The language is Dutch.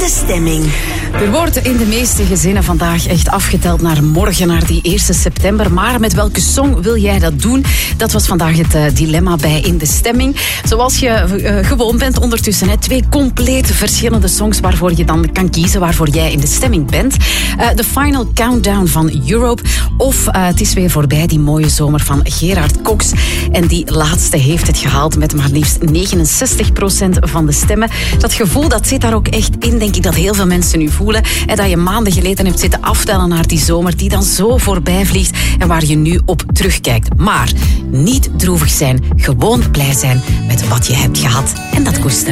de stemming. Er wordt in de meeste gezinnen vandaag echt afgeteld naar morgen, naar die 1 september. Maar met welke song wil jij dat doen? Dat was vandaag het dilemma bij In de Stemming. Zoals je gewoon bent ondertussen. 2 compleet verschillende songs waarvoor je dan kan kiezen waarvoor jij in de stemming bent. De Final Countdown van Europe. Of het is weer voorbij, die mooie zomer van Gerard Cox. En die laatste heeft het gehaald met maar liefst 69% van de stemmen. Dat gevoel, dat zit daar ook echt in, denk ik, dat heel veel mensen nu voelen. En dat je maanden geleden hebt zitten aftellen naar die zomer die dan zo voorbij vliegt en waar je nu op terugkijkt. Maar niet droevig zijn, gewoon blij zijn met wat je hebt gehad en dat koesteren.